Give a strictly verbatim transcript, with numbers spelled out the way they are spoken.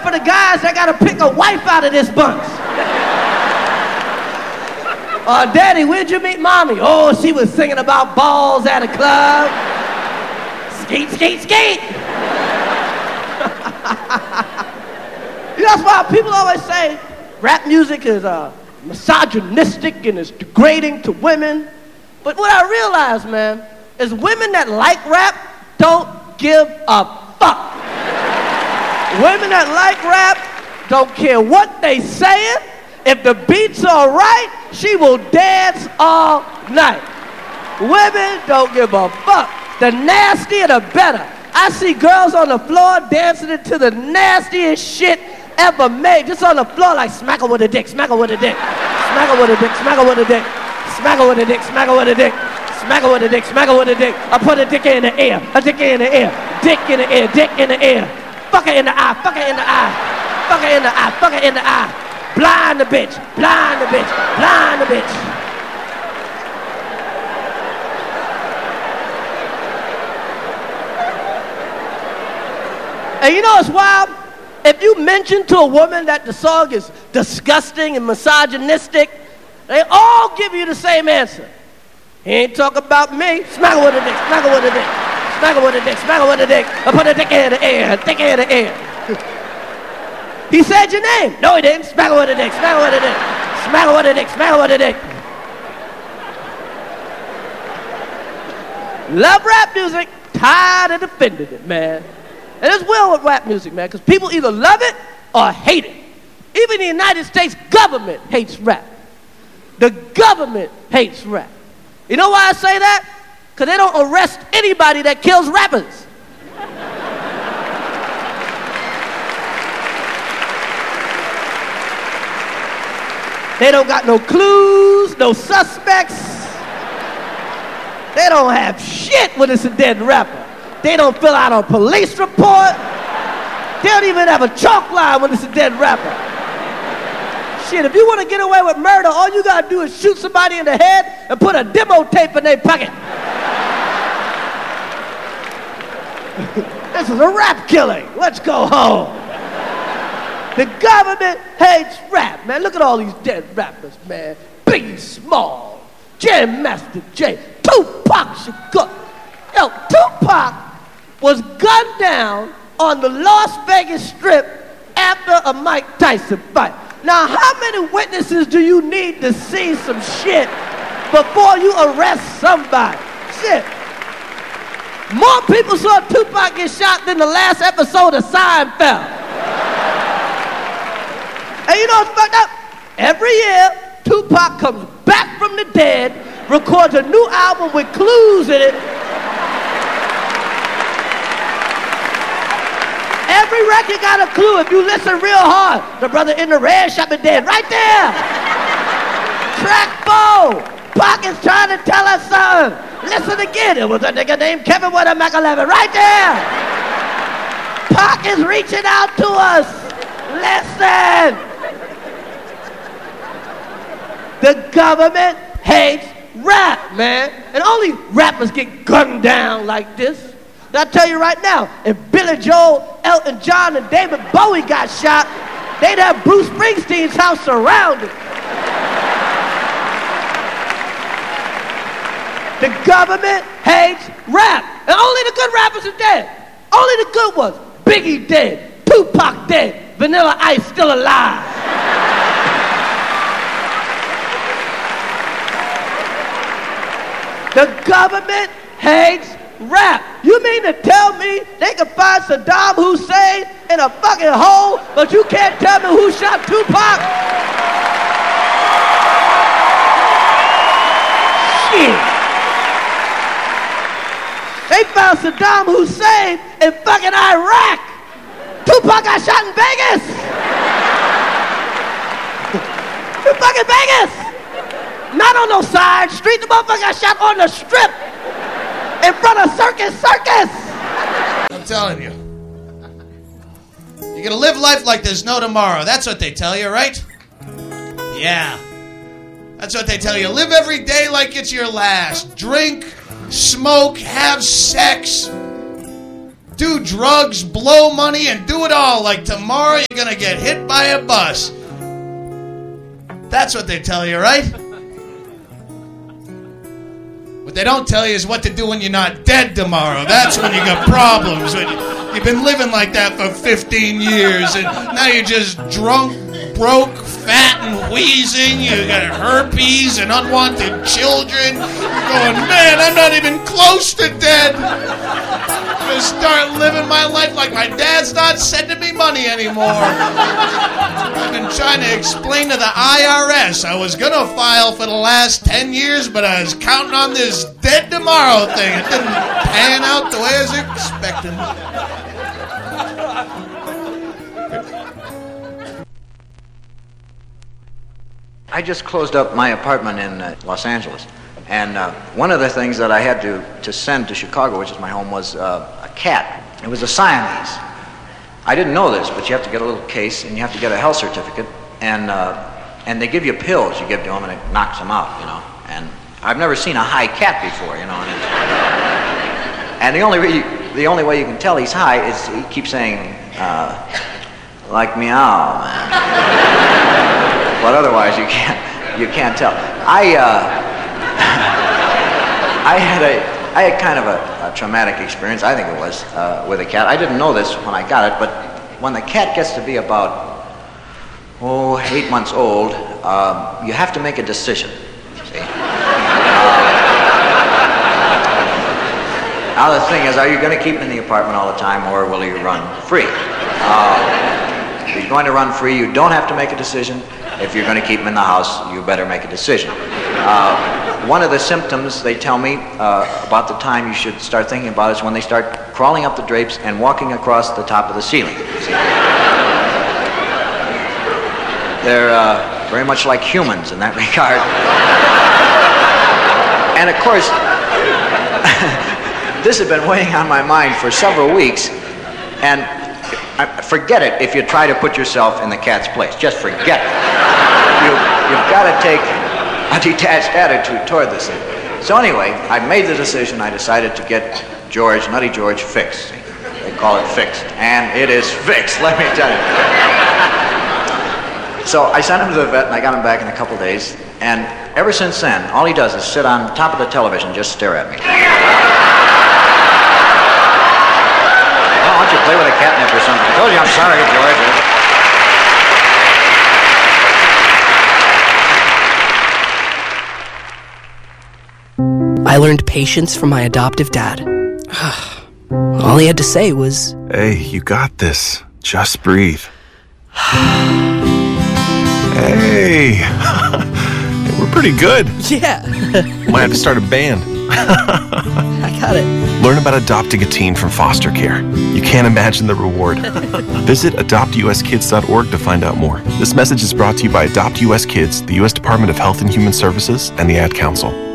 for the guys that gotta pick a wife out of this bunch. Uh, Daddy, where'd you meet Mommy? Oh, she was singing about balls at a club. Skate, skate, skate. You know, that's why people always say rap music is uh, misogynistic and it's degrading to women. But what I realize, man, is women that like rap don't give a fuck. Women that like rap don't care what they saying. If the beats are right, she will dance all night. Women don't give a fuck. The nastier, the better. I see girls on the floor dancing to the nastiest shit ever made. Just on the floor like smack her with a dick, smack her with a dick. Smack her with a dick, smack her with a dick. Smack her with a dick, smack her with a dick. Smack her with a dick, smack her with a dick. I put a dick in the air, a dick in the air. Dick in the air, dick in the air. Fuck her in the eye, fuck her in the eye. Fuck her in the eye, fuck her in the eye. Blind the bitch, blind the bitch, blind the bitch. And you know what's wild? If you mention to a woman that the song is disgusting and misogynistic, they all give you the same answer. He ain't talking about me. Smack her with a dick, smack her with a dick. Smack her with a dick, smack her with a dick. I put a dick in the air, dick in the air. He said your name. No, he didn't. Smack her with a dick, smack her with a dick. Smack her with a dick, smack her with a dick. Love rap music, tired of defending it, man. And it's well with rap music, man, because people either love it or hate it. Even the United States government hates rap. The government hates rap. You know why I say that? Because they don't arrest anybody that kills rappers. They don't got no clues, no suspects. They don't have shit when it's a dead rapper. They don't fill out a police report. They don't even have a chalk line when it's a dead rapper. Shit, if you want to get away with murder, all you gotta do is shoot somebody in the head and put a demo tape in their pocket. This is a rap killing. Let's go home. The government hates rap, man. Look at all these dead rappers, man. Biggie Small, Jam Master Jay, Tupac Shakur. Yo, Tupac was gunned down on the Las Vegas Strip after a Mike Tyson fight. Now, how many witnesses do you need to see some shit before you arrest somebody? Shit. More people saw Tupac get shot than the last episode of Seinfeld. And you know what's fucked up? Every year, Tupac comes back from the dead, records a new album with clues in it. Every record got a clue if you listen real hard. The brother in the red shop is dead. Right there. Track four. Pac is trying to tell us something. Listen again. It was a nigga named Kevin with a Mac eleven. Right there. Pac is reaching out to us. Listen. The government hates rap, man. And only rappers get gunned down like this. I tell you right now, if Billy Joel, Elton John, and David Bowie got shot, they'd have Bruce Springsteen's house surrounded. The government hates rap. And only the good rappers are dead. Only the good ones. Biggie dead. Tupac dead. Vanilla Ice still alive. The government hates rap. You mean to tell me they can find Saddam Hussein in a fucking hole, but you can't tell me who shot Tupac? Shit. They found Saddam Hussein in fucking Iraq. Tupac got shot in Vegas. In fucking Vegas. Not on no side street. The motherfucker got shot on the strip. In front of Circus Circus! I'm telling you. You're gonna live life like there's no tomorrow. That's what they tell you, right? Yeah. That's what they tell you. Live every day like it's your last. Drink, smoke, have sex. do drugs, blow money, and do it all. Like tomorrow you're going to get hit by a bus. That's what they tell you, right? What they don't tell you is what to do when you're not dead tomorrow. That's when you got problems. When you, you've been living like that for fifteen years, and now you're just drunk, broke, fat, and wheezing. You got herpes and unwanted children. You're going, man, I'm not even close to dead. I'm going to start living my life like my dad's not sending me money anymore. I've been trying to explain to the I R S I was going to file for the last ten years, but I was counting on this dead tomorrow thing. It didn't pan out the way I was expecting. I just closed up my apartment in uh, Los Angeles, and uh, one of the things that I had to, to send to Chicago, which is my home, was uh, a cat. It was a Siamese. I didn't know this, but you have to get a little case, and you have to get a health certificate, and uh, and they give you pills you give to them, and it knocks them out, you know. And I've never seen a high cat before, you know. And, it's, and the only re- the only way you can tell he's high is he keeps saying, uh, like meow, man. But otherwise, you can't you can't tell. I uh, I had a I had kind of a, a traumatic experience. I think it was uh, with a cat. I didn't know this when I got it, but when the cat gets to be about oh eight months old, uh, you have to make a decision. See? Uh, now the thing is, are you going to keep him in the apartment all the time, or will you run free? Uh, if you're going to run free, you don't have to make a decision. If you're going to keep them in the house, you better make a decision. Uh, one of the symptoms, they tell me, uh, about the time you should start thinking about is when they start crawling up the drapes and walking across the top of the ceiling. See? They're uh, very much like humans in that regard. And of course, this has been weighing on my mind for several weeks, and forget it if you try to put yourself in the cat's place. Just forget it. You, you've got to take a detached attitude toward this thing. So anyway, I made the decision. I decided to get George, Nutty George, fixed. They call it fixed. And it is fixed, let me tell you. So I sent him to the vet, and I got him back in a couple days. And ever since then, all he does is sit on top of the television, just stare at me. Why don't you play with a catnip or something? I told you I'm sorry, George. I learned patience from my adoptive dad. All he had to say was, "Hey, you got this. Just breathe." Hey, we're pretty good. Yeah. Might have to start a band. I got it. Learn about adopting a teen from foster care. You can't imagine the reward. Visit adopt u s kids dot org to find out more. This message is brought to you by Adopt U S Kids, the U S Department of Health and Human Services, and the Ad Council.